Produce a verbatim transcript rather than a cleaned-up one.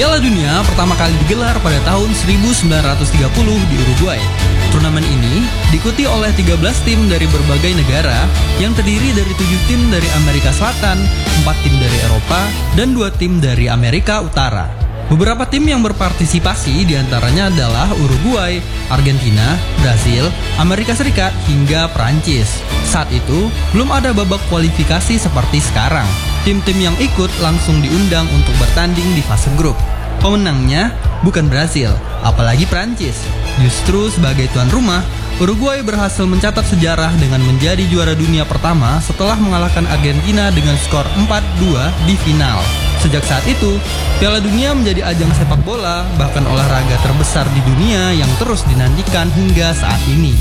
Piala Dunia pertama kali digelar pada tahun seribu sembilan ratus tiga puluh di Uruguay. Turnamen ini diikuti oleh tiga belas tim dari berbagai negara yang terdiri dari tujuh tim dari Amerika Selatan, empat tim dari Eropa, dan dua tim dari Amerika Utara. Beberapa tim yang berpartisipasi diantaranya adalah Uruguay, Argentina, Brasil, Amerika Serikat, hingga Prancis. Saat itu, belum ada babak kualifikasi seperti sekarang. Tim-tim yang ikut langsung diundang untuk bertanding di fase grup. Pemenangnya bukan Brasil, apalagi Prancis. Justru sebagai tuan rumah, Uruguay berhasil mencatat sejarah dengan menjadi juara dunia pertama setelah mengalahkan Argentina dengan skor empat dua di final. Sejak saat itu, Piala Dunia menjadi ajang sepak bola, bahkan olahraga terbesar di dunia yang terus dinantikan hingga saat ini.